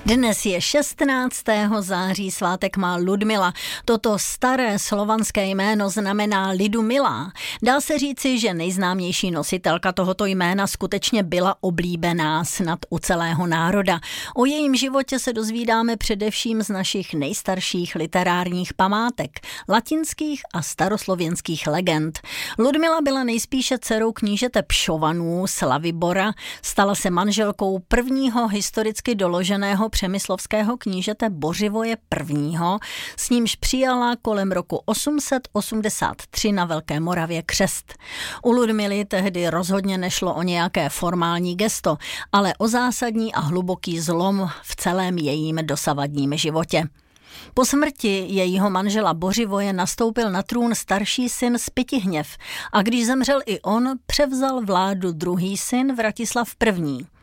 Dnes je 16. září, svátek má Ludmila. Toto staré slovanské jméno znamená lidu milá. Dá se říci, že nejznámější nositelka tohoto jména skutečně byla oblíbená snad u celého národa. O jejím životě se dozvídáme především z našich nejstarších literárních památek, latinských a staroslověnských legend. Ludmila byla nejspíše dcerou knížete Pšovanů Slavibora, stala se manželkou prvního historicky doloženého přemyslovského knížete Bořivoje I., s nímž přijala kolem roku 883 na Velké Moravě křest. U Ludmily tehdy rozhodně nešlo o nějaké formální gesto, ale o zásadní a hluboký zlom v celém jejím dosavadním životě. Po smrti jejího manžela Bořivoje nastoupil na trůn starší syn Spytihněv a když zemřel i on, převzal vládu druhý syn Vratislav I.